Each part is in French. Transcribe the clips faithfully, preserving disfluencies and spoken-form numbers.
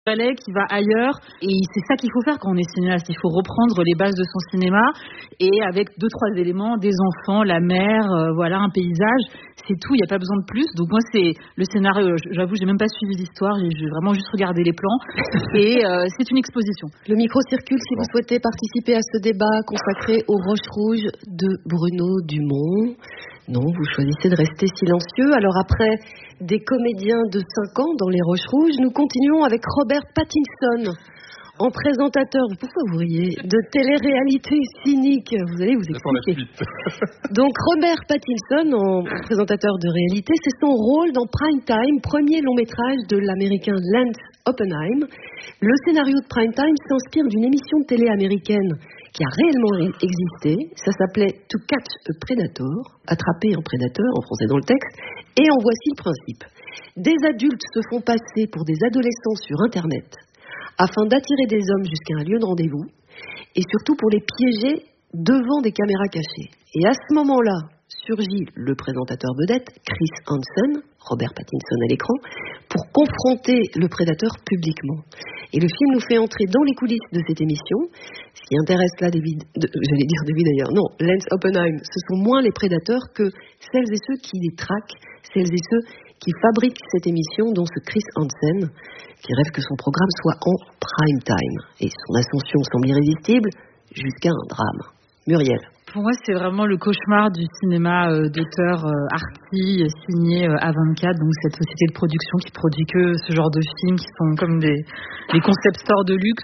ballet qui va ailleurs, et c'est ça qu'il faut faire quand on est cinéaste. Il faut reprendre les bases de son cinéma et avec deux trois éléments, des enfants, la mer, euh, voilà, un paysage, c'est tout. Il n'y a pas besoin de plus. Donc moi c'est le scénario. J'avoue, j'ai même pas suivi l'histoire. J'ai, j'ai vraiment juste regardé les plans et euh, c'est une exposition. Le micro circule si vous souhaitez participer à ce débat consacré aux Roches Rouges de Bruno Dumont. Non, vous choisissez de rester silencieux. Alors après des comédiens de cinq ans dans les Roches Rouges, nous continuons avec Robert Pattinson, en présentateur, pourquoi vous riez, de télé-réalité cynique. Vous allez vous expliquer. Donc Robert Pattinson, en présentateur de réalité, c'est son rôle dans Prime Time, premier long métrage de l'américain Lance Oppenheim. Le scénario de Prime Time s'inspire d'une émission de télé américaine qui a réellement existé. Ça s'appelait To Catch a Predator, attraper un prédateur en français dans le texte, et en voici le principe. Des adultes se font passer pour des adolescents sur Internet afin d'attirer des hommes jusqu'à un lieu de rendez-vous et surtout pour les piéger devant des caméras cachées. Et à ce moment-là, surgit le présentateur vedette, Chris Hansen, Robert Pattinson à l'écran, pour confronter le prédateur publiquement. Et le film nous fait entrer dans les coulisses de cette émission. Ce qui intéresse là, David, de, j'allais dire David d'ailleurs, non, Lance Oppenheim, ce sont moins les prédateurs que celles et ceux qui les traquent, celles et ceux qui fabriquent cette émission, dont ce Chris Hansen, qui rêve que son programme soit en prime time. Et son ascension semble irrésistible jusqu'à un drame. Muriel. Pour moi, c'est vraiment le cauchemar du cinéma euh, d'auteur euh, arty, signé euh, A vingt-quatre, donc cette société de production qui produit que ce genre de films qui sont comme des, des concept stores de luxe.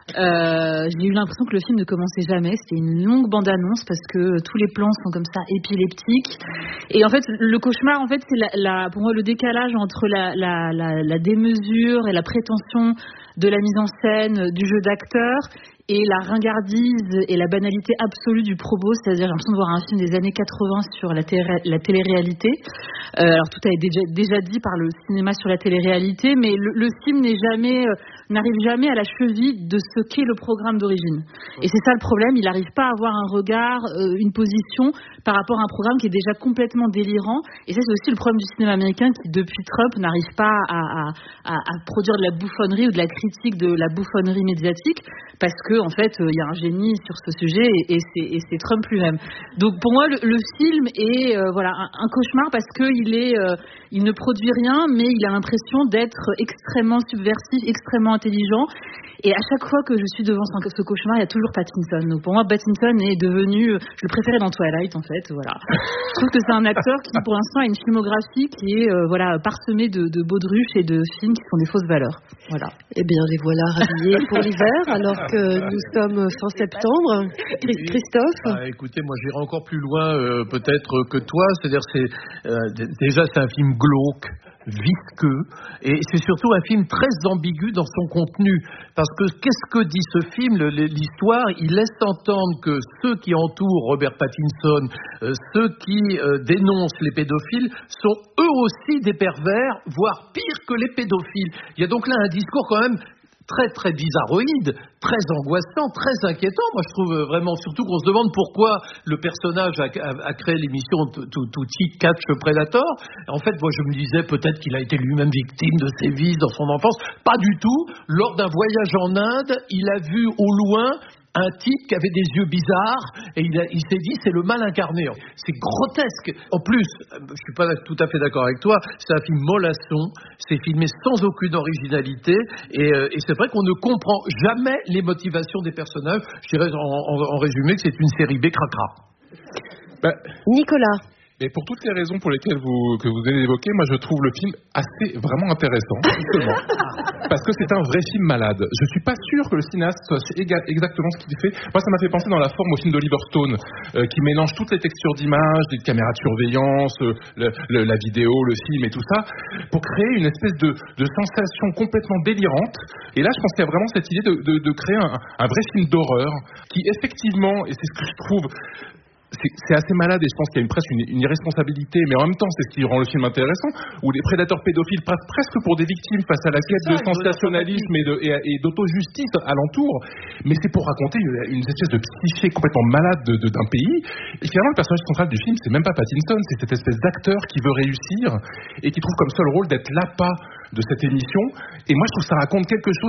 Euh, j'ai eu l'impression que le film ne commençait jamais. C'était une longue bande-annonce parce que euh, tous les plans sont comme ça épileptiques. Et en fait, le cauchemar, en fait, c'est la, la, pour moi le décalage entre la, la, la, la démesure et la prétention de la mise en scène, du jeu d'acteur, et la ringardise et la banalité absolue du propos, c'est-à-dire j'ai l'impression de voir un film des années quatre-vingts sur la, télé- la télé-réalité. Euh, alors tout a été déjà, déjà dit par le cinéma sur la télé-réalité, mais le, le film n'est jamais, euh, n'arrive jamais à la cheville de ce qu'est le programme d'origine. Et c'est ça le problème, il n'arrive pas à avoir un regard, euh, une position par rapport à un programme qui est déjà complètement délirant. Et ça c'est aussi le problème du cinéma américain qui depuis Trump n'arrive pas à, à, à, à produire de la bouffonnerie ou de la critique de la bouffonnerie médiatique, parce que en fait, il euh, y a un génie sur ce sujet et, et, c'est, et c'est Trump lui-même. Donc pour moi, le, le film est euh, voilà un, un cauchemar parce que il est, euh, il ne produit rien, mais il a l'impression d'être extrêmement subversif, extrêmement intelligent. Et à chaque fois que je suis devant ce cauchemar, il y a toujours Pattinson. Donc pour moi, Pattinson est devenu, je le préférais dans Twilight en fait. Voilà. Je trouve que c'est un acteur qui, pour l'instant, a une filmographie qui est euh, voilà parsemée de, de baudruches et de films qui sont des fausses valeurs. Voilà. Eh bien, les voilà rhabillés pour l'hiver, alors que nous sommes fin septembre. Christophe. Ah, écoutez, moi, j'irai encore plus loin, euh, peut-être que toi. C'est-à-dire, c'est euh, d- déjà c'est un film glauque, visqueux, et c'est surtout un film très ambigu dans son contenu, parce que qu'est-ce que dit ce film? L'histoire, il laisse entendre que ceux qui entourent Robert Pattinson, euh, ceux qui euh, dénoncent les pédophiles, sont eux aussi des pervers, voire pire que les pédophiles. Il y a donc là un discours quand même très très bizarroïde, très angoissant, très inquiétant. Moi je trouve vraiment, surtout qu'on se demande pourquoi le personnage a, a, a créé l'émission To Catch a Predator. En fait, moi je me disais peut-être qu'il a été lui-même victime de sévices dans son enfance. Pas du tout. Lors d'un voyage en Inde, il a vu au loin un type qui avait des yeux bizarres et il, a, il s'est dit c'est le mal incarné. C'est grotesque. En plus, je suis pas tout à fait d'accord avec toi, c'est un film mollasson, c'est filmé sans aucune originalité et, euh, et c'est vrai qu'on ne comprend jamais les motivations des personnages. Je dirais en, en, en résumé que c'est une série B cracra. Ben, Nicolas. Et pour toutes les raisons pour lesquelles vous, que vous avez évoquées, moi je trouve le film assez, vraiment intéressant, justement. Parce que c'est un vrai film malade. Je suis pas sûr que le cinéaste soit exactement ce qu'il fait. Moi ça m'a fait penser dans la forme au film d'Oliver Stone, euh, qui mélange toutes les textures d'image, des caméras de surveillance, euh, le, le, la vidéo, le film et tout ça, pour créer une espèce de, de sensation complètement délirante. Et là je pense qu'il y a vraiment cette idée de, de, de créer un, un vrai film d'horreur, qui effectivement, et c'est ce que je trouve... C'est, c'est assez malade et je pense qu'il y a une, presque une, une irresponsabilité, mais en même temps c'est ce qui rend le film intéressant, où les prédateurs pédophiles passent presque pour des victimes face à la quête de sensationnalisme et, de, et, et d'auto-justice alentour, mais c'est pour raconter une, une espèce de psyché complètement malade de, de, d'un pays. Et finalement le personnage central du film c'est même pas Pattinson, c'est cette espèce d'acteur qui veut réussir et qui trouve comme seul rôle d'être l'appât de cette émission. Et moi je trouve que ça raconte quelque chose